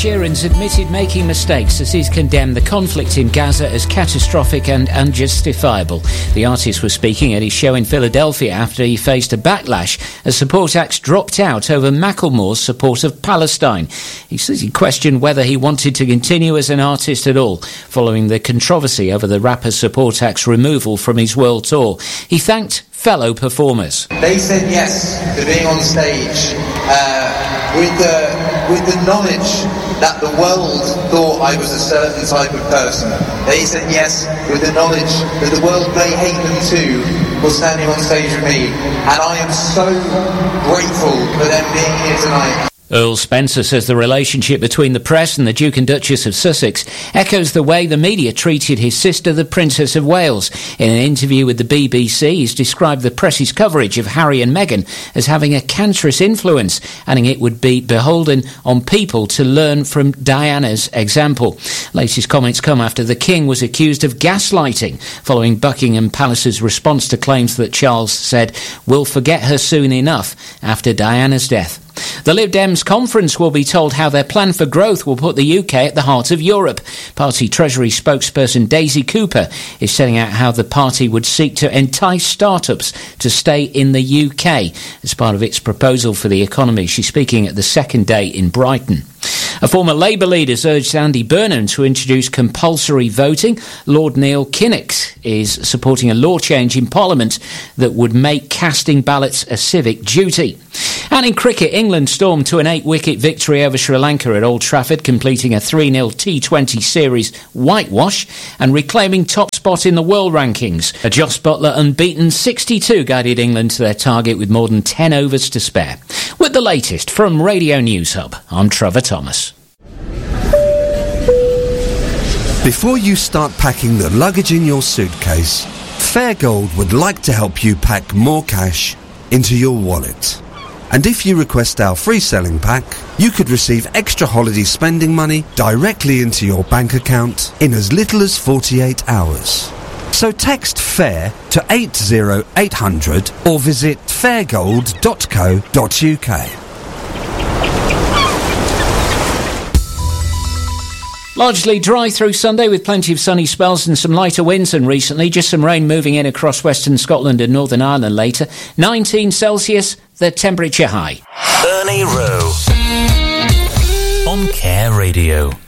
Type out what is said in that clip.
Sheeran's admitted making mistakes as he's condemned the conflict in Gaza as catastrophic and unjustifiable. The artist was speaking at his show in Philadelphia after he faced a backlash as support acts dropped out over Macklemore's support of Palestine. He says he questioned whether he wanted to continue as an artist at all, following the controversy over the rapper's support act's removal from his world tour. He thanked fellow performers. They said yes to being on stage with the knowledge that the world thought I was a certain type of person. They said yes with the knowledge that the world may hate them too for standing on stage with me. And I am so grateful for them being here tonight. Earl Spencer says the relationship between the press and the Duke and Duchess of Sussex echoes the way the media treated his sister, the Princess of Wales. In an interview with the BBC, he's described the press's coverage of Harry and Meghan as having a cancerous influence, adding it would be beholden on people to learn from Diana's example. Latest comments come after the King was accused of gaslighting, following Buckingham Palace's response to claims that Charles said, "We'll forget her soon enough," after Diana's death. The Lib Dems conference will be told how their plan for growth will put the UK at the heart of Europe. Party Treasury spokesperson Daisy Cooper is setting out how the party would seek to entice startups to stay in the UK as part of its proposal for the economy. She's speaking at the second day in Brighton. A former Labour leader has urged Andy Burnham to introduce compulsory voting. Lord Neil Kinnock is supporting a law change in Parliament that would make casting ballots a civic duty. And in cricket, England stormed to an 8-wicket victory over Sri Lanka at Old Trafford, completing a 3-0 T20 series whitewash and reclaiming top spot in the world rankings. A Jos Buttler unbeaten 62 guided England to their target with more than 10 overs to spare. With the latest from Radio News Hub, I'm Trevor Thomas. Before you start packing the luggage in your suitcase, Fairgold would like to help you pack more cash into your wallet. And if you request our free selling pack, you could receive extra holiday spending money directly into your bank account in as little as 48 hours. So text FAIR to 80800 or visit fairgold.co.uk. Largely dry through Sunday with plenty of sunny spells and some lighter winds than recently. Just some rain moving in across western Scotland and Northern Ireland later. 19 Celsius, the temperature high. Ernie Rowe on Care Radio.